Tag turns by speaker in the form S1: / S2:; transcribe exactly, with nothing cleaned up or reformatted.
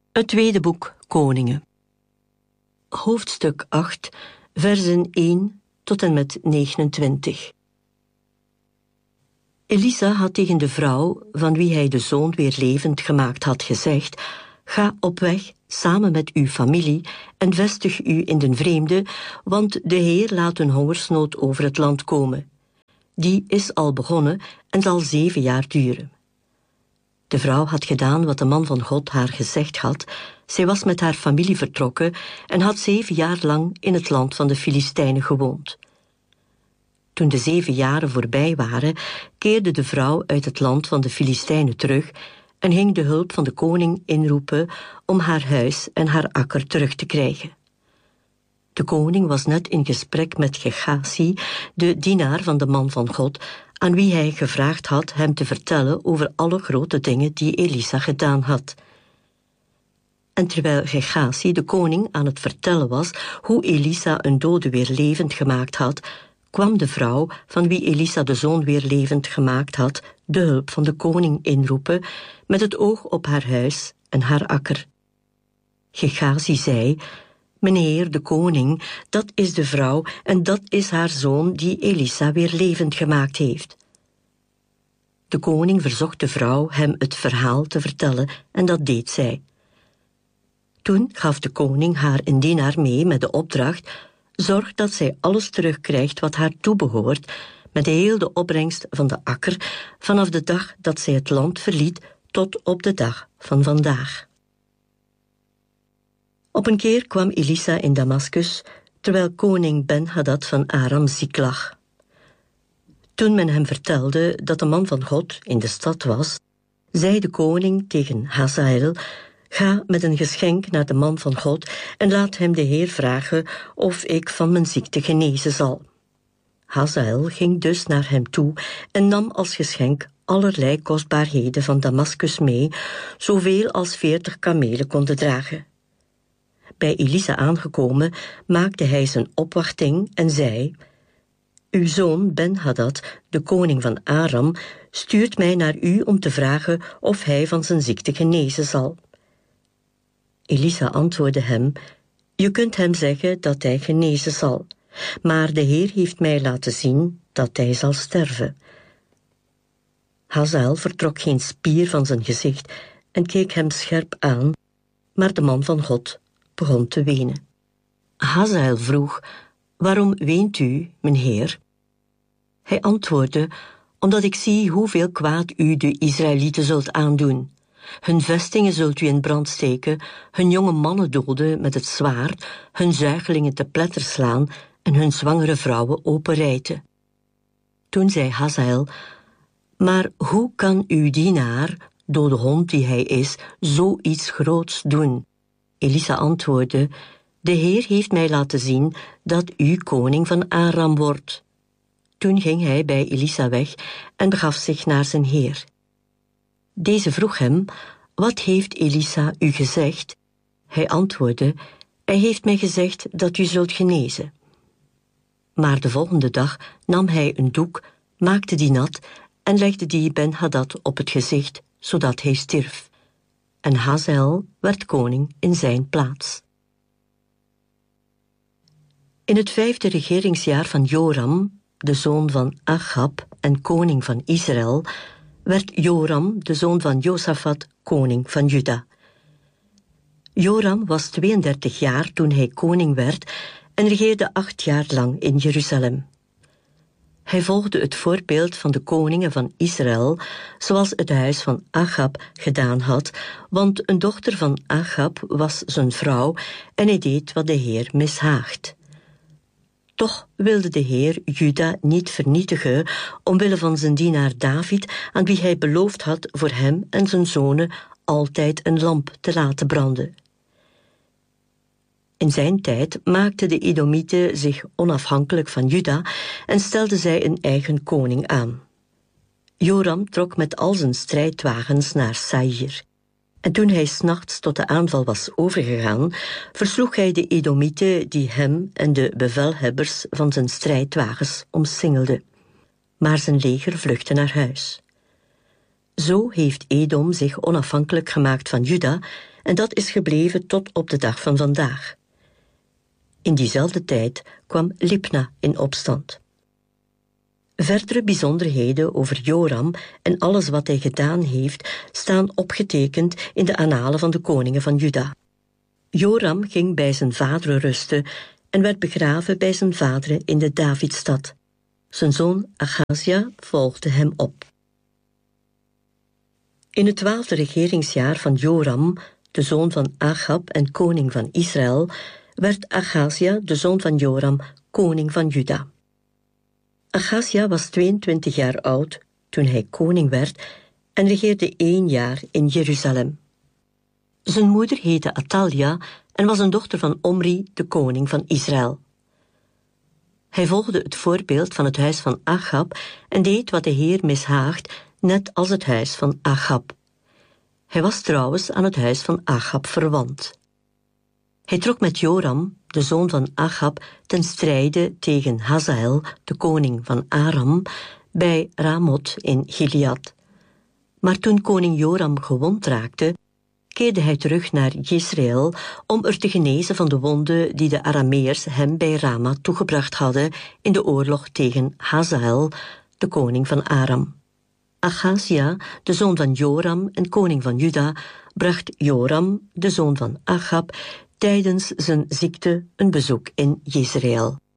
S1: Het tweede boek Koningen. Hoofdstuk acht, versen één tot en met negenentwintig. Elisa had tegen de vrouw, van wie hij de zoon weer levend gemaakt had, gezegd: ga op weg, samen met uw familie, en vestig u in den vreemde, want de Heer laat een hongersnood over het land komen. Die is al begonnen en zal zeven jaar duren. De vrouw had gedaan wat de man van God haar gezegd had. Zij was met haar familie vertrokken en had zeven jaar lang in het land van de Filistijnen gewoond. Toen de zeven jaren voorbij waren, keerde de vrouw uit het land van de Filistijnen terug en ging de hulp van de koning inroepen om haar huis en haar akker terug te krijgen. De koning was net in gesprek met Gehazi, de dienaar van de man van God, aan wie hij gevraagd had hem te vertellen over alle grote dingen die Elisa gedaan had. En terwijl Gehazi de koning aan het vertellen was hoe Elisa een dode weer levend gemaakt had, kwam de vrouw, van wie Elisa de zoon weer levend gemaakt had, de hulp van de koning inroepen, met het oog op haar huis en haar akker. Gehazi zei: meneer de koning, dat is de vrouw en dat is haar zoon die Elisa weer levend gemaakt heeft. De koning verzocht de vrouw hem het verhaal te vertellen en dat deed zij. Toen gaf de koning haar een dienaar mee met de opdracht: zorg dat zij alles terugkrijgt wat haar toebehoort, met heel de opbrengst van de akker, vanaf de dag dat zij het land verliet tot op de dag van vandaag. Op een keer kwam Elisa in Damaskus, terwijl koning Ben-Hadad van Aram ziek lag. Toen men hem vertelde dat de man van God in de stad was, zei de koning tegen Hazael: ga met een geschenk naar de man van God en laat hem de Heer vragen of ik van mijn ziekte genezen zal. Hazael ging dus naar hem toe en nam als geschenk allerlei kostbaarheden van Damaskus mee, zoveel als veertig kamelen konden dragen. Bij Elisa aangekomen maakte hij zijn opwachting en zei: uw zoon Ben-Hadad, de koning van Aram, stuurt mij naar u om te vragen of hij van zijn ziekte genezen zal. Elisa antwoordde hem: je kunt hem zeggen dat hij genezen zal, maar de Heer heeft mij laten zien dat hij zal sterven. Hazael vertrok geen spier van zijn gezicht en keek hem scherp aan, maar de man van God begon te wenen. Hazael vroeg: waarom weent u, mijn heer? Hij antwoordde: omdat ik zie hoeveel kwaad u de Israëlieten zult aandoen. Hun vestingen zult u in brand steken, hun jonge mannen doden met het zwaard, hun zuigelingen te pletter slaan en hun zwangere vrouwen openrijten. Toen zei Hazael: maar hoe kan uw dienaar, dode hond die hij is, zoiets groots doen? Elisa antwoordde: de Heer heeft mij laten zien dat u koning van Aram wordt. Toen ging hij bij Elisa weg en begaf zich naar zijn heer. Deze vroeg hem: wat heeft Elisa u gezegd? Hij antwoordde: hij heeft mij gezegd dat u zult genezen. Maar de volgende dag nam hij een doek, maakte die nat en legde die Ben-Hadad op het gezicht, zodat hij stierf. En Hazael werd koning in zijn plaats. In het vijfde regeringsjaar van Joram, de zoon van Achab en koning van Israël, werd Joram, de zoon van Josafat, koning van Juda. Joram was tweeëndertig jaar toen hij koning werd en regeerde acht jaar lang in Jeruzalem. Hij volgde het voorbeeld van de koningen van Israël, zoals het huis van Achab gedaan had, want een dochter van Achab was zijn vrouw en hij deed wat de Heer mishaagt. Toch wilde de Heer Juda niet vernietigen, omwille van zijn dienaar David, aan wie hij beloofd had voor hem en zijn zonen altijd een lamp te laten branden. In zijn tijd maakten de Edomieten zich onafhankelijk van Juda en stelden zij een eigen koning aan. Joram trok met al zijn strijdwagens naar Saïr. En toen hij 's nachts tot de aanval was overgegaan, versloeg hij de Edomieten die hem en de bevelhebbers van zijn strijdwagens omsingelden. Maar zijn leger vluchtte naar huis. Zo heeft Edom zich onafhankelijk gemaakt van Juda en dat is gebleven tot op de dag van vandaag. In diezelfde tijd kwam Libna in opstand. Verdere bijzonderheden over Joram en alles wat hij gedaan heeft staan opgetekend in de annalen van de koningen van Juda. Joram ging bij zijn vaderen rusten en werd begraven bij zijn vaderen in de Davidstad. Zijn zoon Achazia volgde hem op. In het twaalfde regeringsjaar van Joram, de zoon van Achab en koning van Israël, werd Achazia, de zoon van Joram, koning van Juda. Achazia was tweeëntwintig jaar oud toen hij koning werd en regeerde één jaar in Jeruzalem. Zijn moeder heette Athalia en was een dochter van Omri, de koning van Israël. Hij volgde het voorbeeld van het huis van Achab en deed wat de Heer mishaagt, net als het huis van Achab. Hij was trouwens aan het huis van Achab verwant. Hij trok met Joram, de zoon van Achab, ten strijde tegen Hazael, de koning van Aram, bij Ramoth in Gilead. Maar toen koning Joram gewond raakte, keerde hij terug naar Jezreel om er te genezen van de wonden die de Arameërs hem bij Rama toegebracht hadden in de oorlog tegen Hazael, de koning van Aram. Achazia, de zoon van Joram en koning van Juda, bracht Joram, de zoon van Achab, tijdens zijn ziekte een bezoek in Jezreel.